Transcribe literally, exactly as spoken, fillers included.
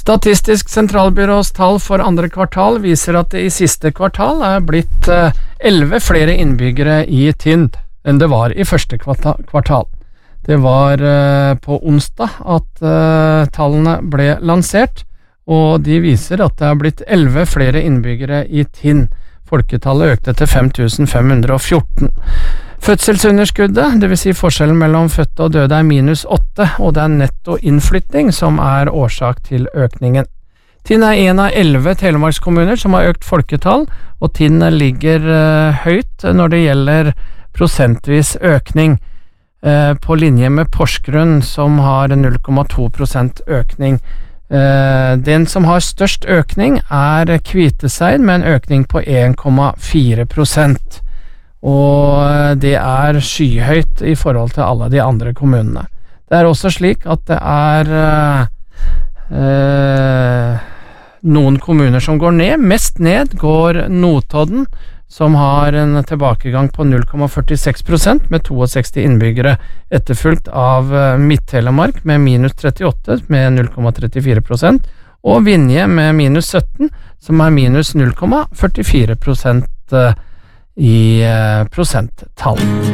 Statistisk sentralbyrås tall for andre kvartal viser at det i siste kvartal er blitt elleve flere innbyggere i Tinn enn det var i første kvartal. Det var på onsdag at tallene ble lansert, og de viser at det er blitt elleve flere innbyggere i Tinn. Folketallet økte til fem tusen fem hundre og fjorten. Fødselsunderskuddet, det vil si forskjellen mellom fødte og døde, er minus åtte, og det er netto innflytting som er årsak til økningen. Tinn er en av elleve telemarkskommuner som har økt folketall, og Tinn ligger uh, høyt når det gjelder prosentvis økning, uh, på linje med Porsgrunn som har null komma to prosent økning. Uh, den som har størst økning er Kviteseid med en økning på en komma fire prosent. Og det er skyhøyt i forhold til alle de andre kommunene. Det er også slik at det er øh, noen kommuner som går ned. Mest ned går Notodden, som har en tilbakegang på null komma førtiseks prosent med sekstito innbyggere, etterfulgt av Midt-Telemark med minus trettiåtte med null komma trettifire prosent, og Vinje med minus sytten, som er minus null komma førtifire prosent i prosenttall.